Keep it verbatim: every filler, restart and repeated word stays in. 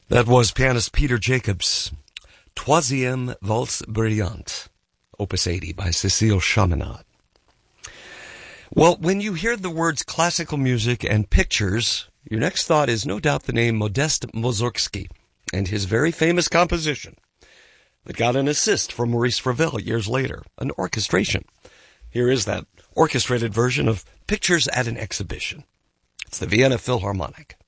That was pianist Peter Jacobs' Troisième Valse Brillante, Opus eighty by Cécile Chaminade. Well, when you hear the words classical music and pictures, your next thought is no doubt the name Modest Mussorgsky and his very famous composition that got an assist from Maurice Ravel years later, an orchestration. Here is that orchestrated version of Pictures at an Exhibition. It's the Vienna Philharmonic.